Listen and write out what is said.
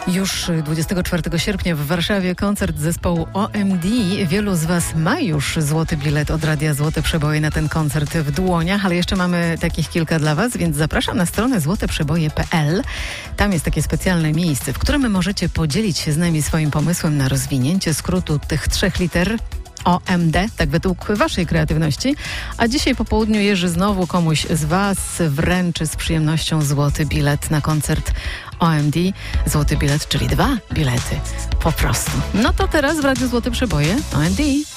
Już 24 sierpnia w Warszawie koncert zespołu OMD. Wielu z Was ma już złoty bilet od Radia Złote Przeboje na ten koncert w dłoniach, ale jeszcze mamy takich kilka dla Was, więc zapraszam na stronę złoteprzeboje.pl. Tam jest takie specjalne miejsce, w którym możecie podzielić się z nami swoim pomysłem na rozwinięcie skrótu tych 3 liter OMD, tak według Waszej kreatywności. A dzisiaj po południu Jerzy znowu komuś z Was wręczy z przyjemnością złoty bilet na koncert OMD. Złoty bilet, czyli 2 bilety. Po prostu. No to teraz w Radiu Złote Przeboje OMD.